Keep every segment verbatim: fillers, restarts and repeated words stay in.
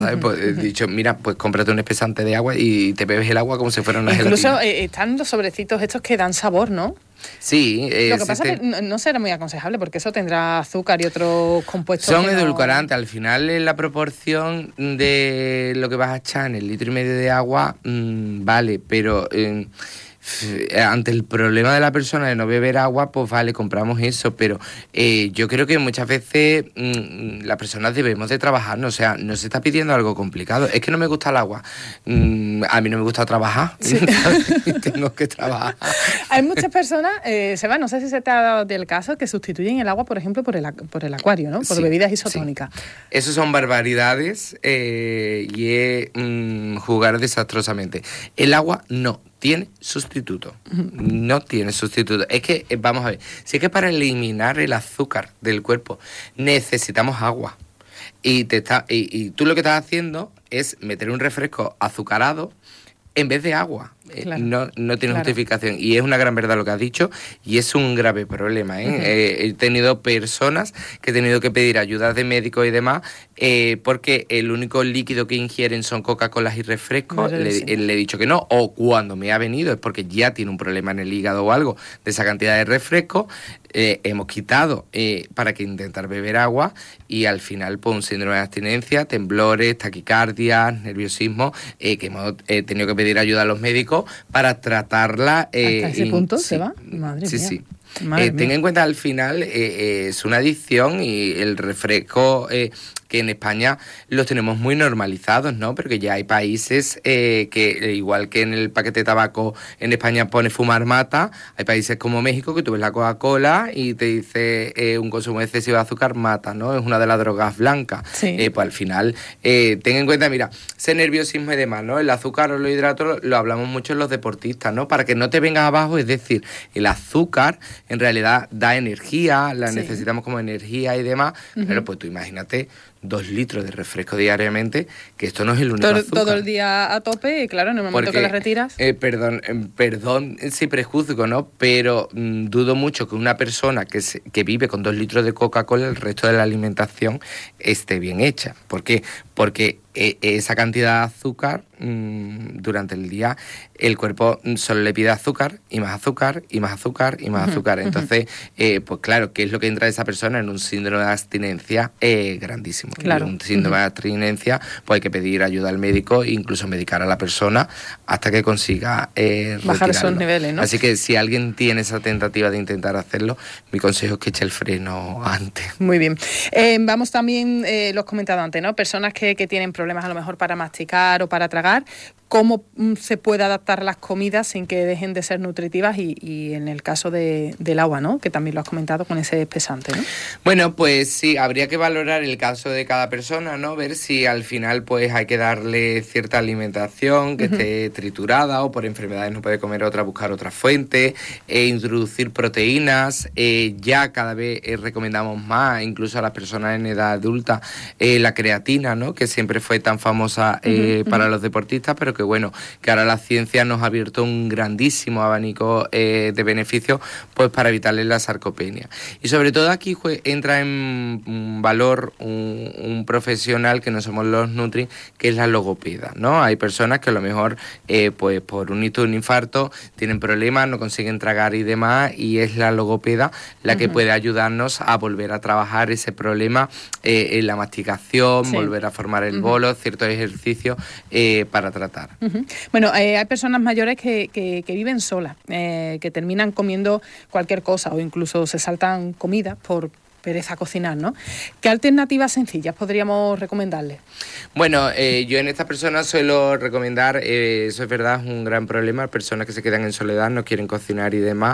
¿sabes? Pues he dicho, mira, pues cómprate un espesante de agua y te bebes el agua como si fuera una gelatina. Incluso eh, están los sobrecitos estos que dan sabor, ¿no? Sí. Eh, Lo que pasa existe... es que no, no será muy aconsejable porque eso tendrá azúcar y otros compuestos. Son que edulcorantes. No... Al final, en la proporción de lo que vas a echar en el litro y medio de agua, mmm, vale, pero... Eh, ante el problema de la persona de no beber agua, pues vale, compramos eso, pero eh, yo creo que muchas veces mmm, las personas debemos de trabajar, ¿no? O sea, no se está pidiendo algo complicado, es que no me gusta el agua, mmm, a mí no me gusta trabajar, sí. Tengo que trabajar. Hay muchas personas, eh, Seba, no sé si se te ha dado el caso, que sustituyen el agua, por ejemplo, por el, por el acuario, ¿no? Por sí, bebidas isotónicas. Sí. Eso son barbaridades eh, y es mmm, jugar desastrosamente. El agua no tiene sustituto, no tiene sustituto. Es que, vamos a ver, si es que para eliminar el azúcar del cuerpo necesitamos agua y, te está, y, y tú lo que estás haciendo es meter un refresco azucarado en vez de agua. Claro, no, no tiene claro. justificación. Y es una gran verdad lo que has dicho y es un grave problema, ¿eh? Uh-huh. Eh, he tenido personas que he tenido que pedir ayuda de médicos y demás eh, porque el único líquido que ingieren son Coca-Colas y refrescos. Le, le he dicho que no. O cuando me ha venido es porque ya tiene un problema en el hígado o algo de esa cantidad de refrescos. Eh, hemos quitado eh, para que intentar beber agua y al final pues un síndrome de abstinencia, temblores, taquicardias, nerviosismo, eh, que hemos eh, tenido que pedir ayuda a los médicos para tratarla. Eh, ¿Hasta ese in, punto sí, se va? Madre sí, mía. Sí, eh, ten en cuenta al final eh, es una adicción y el refresco eh, que en España los tenemos muy normalizados, ¿no? Porque ya hay países eh, que, igual que en el paquete de tabaco en España pone fumar mata, hay países como México que tú ves la Coca-Cola y te dice eh, un consumo excesivo de azúcar mata, ¿no? Es una de las drogas blancas. Sí. Eh, pues al final, eh, ten en cuenta, mira, ese nerviosismo y demás, ¿no? El azúcar o los hidratos lo, lo hablamos mucho en los deportistas, ¿no? Para que no te vengas abajo, es decir, el azúcar en realidad da energía, la sí. necesitamos como energía y demás, uh-huh. pero pues tú imagínate dos litros de refresco diariamente, que esto no es el único todo, azúcar. Todo el día a tope, y claro, en el momento Porque, que la retiras... Eh, perdón, eh, perdón si prejuzgo, ¿no? Pero mmm, dudo mucho que una persona que, se, que vive con dos litros de Coca-Cola, el resto de la alimentación esté bien hecha. ¿Por qué? Porque eh, esa cantidad de azúcar, mmm, durante el día, el cuerpo solo le pide azúcar, y más azúcar, y más azúcar, y más uh-huh, azúcar. Entonces, uh-huh. eh, pues claro, ¿qué es lo que entra de esa persona? En un síndrome de abstinencia eh, grandísimo. Claro. Un síndrome uh-huh. de abstinencia, pues hay que pedir ayuda al médico e incluso medicar a la persona hasta que consiga eh, bajar esos niveles, ¿no? Así que si alguien tiene esa tentativa de intentar hacerlo, mi consejo es que eche el freno antes. Muy bien. Eh, vamos también, eh, lo has comentado antes, ¿no? Personas que, que tienen problemas a lo mejor para masticar o para tragar, ¿cómo se puede adaptar las comidas sin que dejen de ser nutritivas? Y, y en el caso de, del agua, ¿no? Que también lo has comentado con ese espesante, ¿no? Bueno, pues sí, habría que valorar el caso de cada persona, ¿no? Ver si al final pues hay que darle cierta alimentación que uh-huh. esté triturada o por enfermedades no puede comer otra, buscar otra fuente, e introducir proteínas. Eh, ya cada vez eh, recomendamos más, incluso a las personas en edad adulta, eh, la creatina, ¿no? Que siempre fue tan famosa eh, uh-huh. para los deportistas, pero que bueno, que ahora la ciencia nos ha abierto un grandísimo abanico eh, de beneficios pues para evitarle la sarcopenia. Y sobre todo aquí pues, entra en valor un, un profesional que no somos los nutri, que es la logopeda, ¿no? Hay personas que a lo mejor eh, pues por un hito, un infarto, tienen problemas, no consiguen tragar y demás, y es la logopeda la uh-huh. que puede ayudarnos a volver a trabajar ese problema eh, en la masticación, sí. volver a formar el uh-huh. bolo, ciertos ejercicios eh, para tratar. Uh-huh. Bueno, eh, hay personas mayores que, que, que viven solas, eh, que terminan comiendo cualquier cosa o incluso se saltan comidas por pereza cocinar, ¿no? ¿Qué alternativas sencillas podríamos recomendarles? Bueno, eh, yo en estas personas suelo recomendar, eh, eso es verdad, es un gran problema, personas que se quedan en soledad, no quieren cocinar y demás,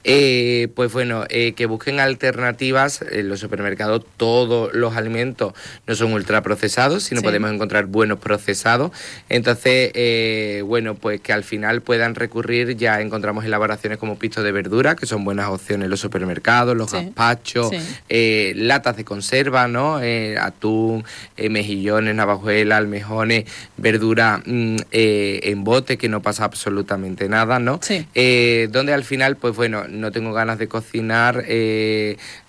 eh, pues bueno, eh, que busquen alternativas. En los supermercados todos los alimentos no son ultraprocesados, sino sí. podemos encontrar buenos procesados, entonces, eh, bueno, pues que al final puedan recurrir, ya encontramos elaboraciones como pistos de verdura, que son buenas opciones en los supermercados, los sí. gazpachos, sí. Eh, latas de conserva, ¿no? Eh, atún, eh, mejillones, navajuelas, almejones, verdura mmm, eh, en bote, que no pasa absolutamente nada, ¿no? Sí. Eh, donde al final, pues bueno, no tengo ganas de cocinar, eh,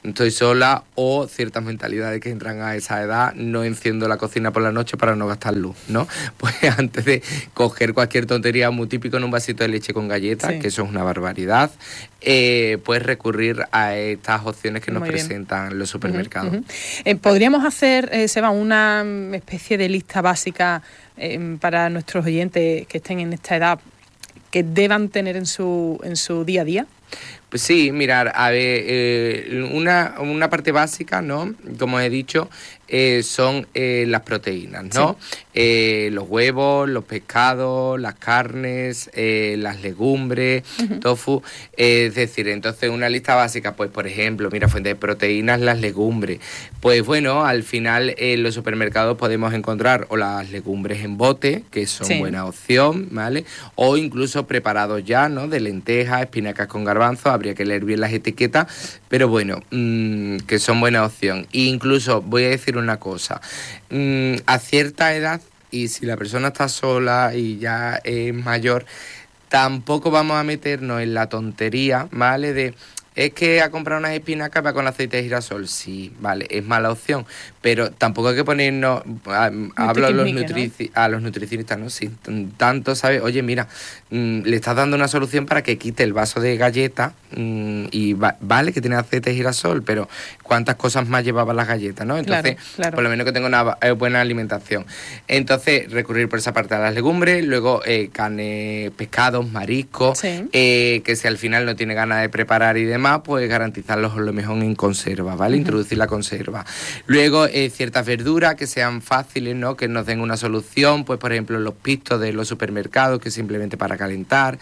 estoy sola, o ciertas mentalidades que entran a esa edad, no enciendo la cocina por la noche para no gastar luz, ¿no? Pues antes de coger cualquier tontería, muy típico en un vasito de leche con galletas, sí. que eso es una barbaridad, eh, puedes recurrir a estas opciones que nos Muy presentan bien. los supermercados. Uh-huh, uh-huh. Eh, ¿Podríamos hacer, eh, Seba, una especie de lista básica eh, para nuestros oyentes que estén en esta edad que deban tener en su, en su día a día? Pues sí, mirar, a ver, eh, una, una parte básica, ¿no? Como he dicho, eh, son eh, las proteínas, ¿no? Sí. Eh, los huevos, los pescados, las carnes, eh, las legumbres, uh-huh. tofu. Eh, es decir, entonces una lista básica, pues por ejemplo, mira, fuente de proteínas, las legumbres. Pues bueno, al final en los supermercados podemos encontrar o las legumbres en bote, que son sí. buena opción, ¿vale? O incluso preparados ya, ¿no? De lentejas, espinacas con garbanzo. Habría que leer bien las etiquetas, pero bueno, mmm, que son buena opción. E incluso voy a decir una cosa, mmm, a cierta edad, y si la persona está sola y ya es mayor, tampoco vamos a meternos en la tontería, ¿vale? De es que ha comprado unas espinacas va con aceite de girasol. Sí, vale, es mala opción, pero tampoco hay que ponernos, a, hablo a los, nutrici- ¿no? a los nutricionistas, ¿no? Sí, tanto, ¿sabes? Oye, mira, mmm, le estás dando una solución para que quite el vaso de galleta mmm, y va, vale que tiene aceite de girasol, pero ¿cuántas cosas más llevaban las galletas, no? Entonces, claro, claro. por lo menos que tenga una eh, buena alimentación. Entonces, recurrir por esa parte a las legumbres, luego eh, carne, pescados, mariscos, sí. eh, que si al final no tiene ganas de preparar y demás, pues garantizarlos lo mejor en conserva, ¿vale? Uh-huh. Introducir la conserva. Luego, eh, ciertas verduras que sean fáciles, ¿no? Que nos den una solución, pues por ejemplo los pistos de los supermercados, que simplemente para calentar,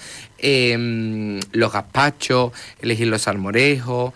eh, los gazpachos, elegir los salmorejos,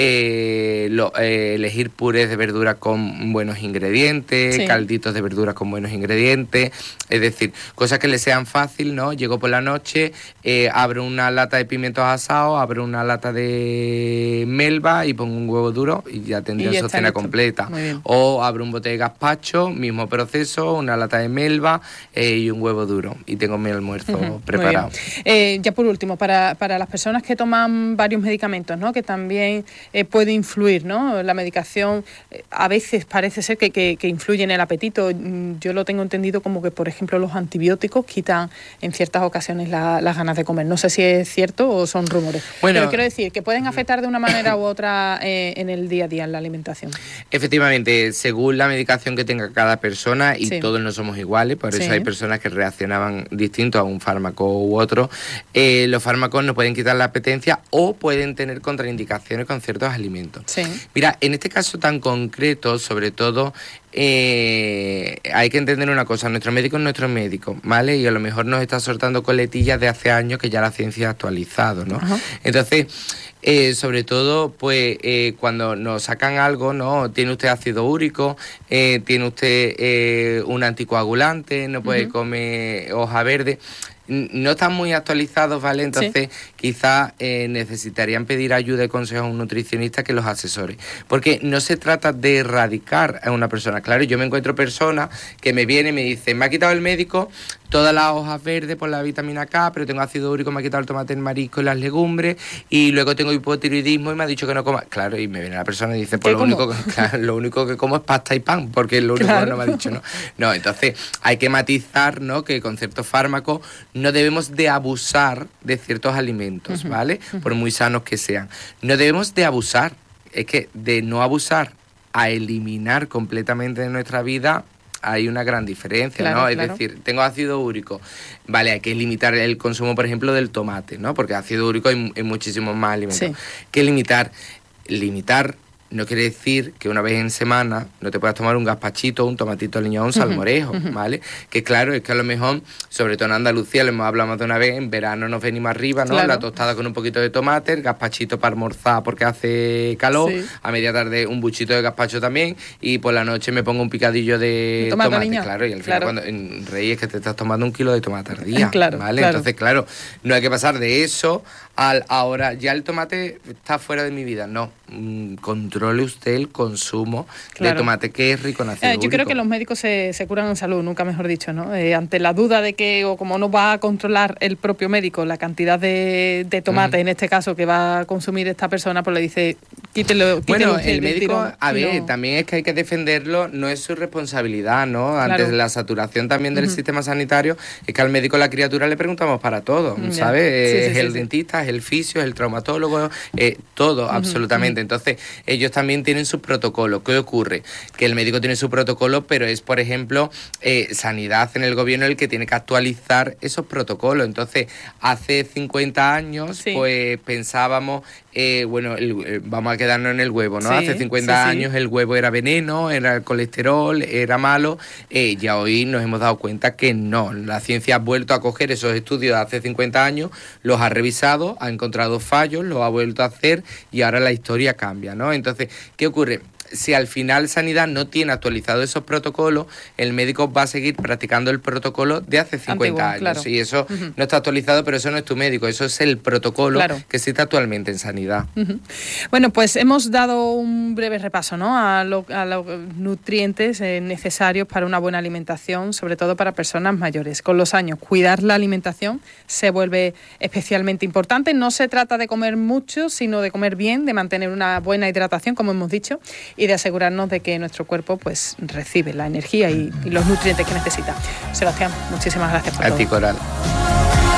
eh, lo, eh, elegir purés de verduras con buenos ingredientes, sí. calditos de verduras con buenos ingredientes, es decir, cosas que le sean fácil, ¿no? Llego por la noche, eh, abro una lata de pimientos asados, abro una lata de melva y pongo un huevo duro y ya tendría y ya su cena listo. completa. O abro un bote de gazpacho, mismo proceso, una lata de melva eh, y un huevo duro y tengo mi almuerzo uh-huh. preparado. Eh, ya por último, para, para las personas que toman varios medicamentos, ¿no? Que también eh, puede influir, ¿no? La medicación eh, a veces parece ser que, que, que influye en el apetito. Yo lo tengo entendido como que, por ejemplo, los antibióticos quitan en ciertas ocasiones la, las ganas de comer. No sé si es cierto o son rumores. Bueno, pero quiero decir que pueden afectar de una manera u otra eh, en el día a día en la alimentación. Efectivamente, según la medicación que tenga cada persona, y sí. todos no somos iguales, por eso sí. hay personas que reaccionaban distinto a un fármaco u otro, eh, los fármacos nos pueden quitar la apetencia o pueden tener contraindicaciones con ciertos alimentos. Sí. Mira, en este caso tan concreto, sobre todo, Eh, hay que entender una cosa, nuestro médico es nuestro médico, ¿vale? Y a lo mejor nos está soltando coletillas de hace años que ya la ciencia ha actualizado, ¿no? Ajá. Entonces, eh, sobre todo, pues, eh, cuando nos sacan algo, ¿no? Tiene usted ácido úrico, eh, tiene usted eh, un anticoagulante, no puede uh-huh. comer hoja verde. No están muy actualizados, ¿vale? Entonces, sí. quizás eh, necesitarían pedir ayuda y consejo a un nutricionista que los asesore. Porque no se trata de erradicar a una persona. Claro, yo me encuentro personas que me vienen y me dicen, me ha quitado el médico todas las hojas verdes por la vitamina K, pero tengo ácido úrico, me ha quitado el tomate, el marisco y las legumbres, y luego tengo hipotiroidismo y me ha dicho que no coma. Claro, y me viene la persona y dice, pues lo único, que, claro, lo único que como es pasta y pan, porque es lo único claro. que no me ha dicho, ¿no? No, entonces hay que matizar, ¿no? Que con ciertos fármacos no debemos de abusar de ciertos alimentos, uh-huh, ¿vale? Uh-huh. Por muy sanos que sean. No debemos de abusar. Es que de no abusar a eliminar completamente de nuestra vida hay una gran diferencia, claro, ¿no? Es claro. decir, tengo ácido úrico. Vale, hay que limitar el consumo, por ejemplo, del tomate, ¿no? Porque ácido úrico hay, hay muchísimos más alimentos. Sí. Que limitar. Limitar no quiere decir que una vez en semana no te puedas tomar un gazpachito, un tomatito aliñado, un salmorejo, uh-huh, ¿vale? Que claro, es que a lo mejor, sobre todo en Andalucía, lo hemos hablado más de una vez, en verano nos venimos arriba, ¿no? Claro. La tostada con un poquito de tomate, el gazpachito para almorzar porque hace calor, sí. a media tarde un buchito de gazpacho también, y por la noche me pongo un picadillo de tomate, tomate claro, y al final claro. cuando en Reyes es que te estás tomando un kilo de tomate al día, claro, ¿vale? Claro. Entonces, claro, no hay que pasar de eso al ahora, ya el tomate está fuera de mi vida, no, mm, controle usted el consumo claro. de tomate, que es rico en ácido eh, Yo úrico. creo que los médicos se, se curan en salud, nunca mejor dicho, ¿no? Eh, ante la duda de que, o como no va a controlar el propio médico la cantidad de, de tomate, uh-huh. en este caso, que va a consumir esta persona, pues le dice Quítelo, quítelo bueno, usted el del médico, tirón, a ver, no. también es que hay que defenderlo, no es su responsabilidad, ¿no? Antes Claro. de la saturación también del Uh-huh. sistema sanitario, es que al médico la criatura le preguntamos para todo, Ya. ¿sabes? Sí, es sí, el sí, sí. dentista, es el fisio, es el traumatólogo, eh, todo, Uh-huh, absolutamente. uh-huh. Entonces, ellos también tienen sus protocolos. ¿Qué ocurre? Que el médico tiene su protocolo, pero es, por ejemplo, eh, Sanidad en el gobierno el que tiene que actualizar esos protocolos. Entonces, hace cincuenta años, Sí. pues pensábamos, eh, bueno, el, eh, vamos a quedarnos en el huevo, ¿no? Sí, Hace cincuenta sí, sí. años el huevo era veneno, era el colesterol, era malo. Eh, ya hoy nos hemos dado cuenta que no. La ciencia ha vuelto a coger esos estudios de hace cincuenta años, los ha revisado, ha encontrado fallos, los ha vuelto a hacer y ahora la historia cambia, ¿no? Entonces, ¿qué ocurre? Si al final Sanidad no tiene actualizado esos protocolos, el médico va a seguir practicando el protocolo de hace cincuenta Antiguo, años. claro. Y eso Uh-huh. no está actualizado, pero eso no es tu médico, eso es el protocolo Claro. que existe actualmente en Sanidad. Uh-huh. Bueno, pues hemos dado un breve repaso, ¿no?, a, lo, a los nutrientes eh, necesarios para una buena alimentación, sobre todo para personas mayores. Con los años, cuidar la alimentación se vuelve especialmente importante. No se trata de comer mucho, sino de comer bien, de mantener una buena hidratación, como hemos dicho, y de asegurarnos de que nuestro cuerpo pues recibe la energía y, y los nutrientes que necesita. Sebastián, muchísimas gracias por A todo. ti, Coral.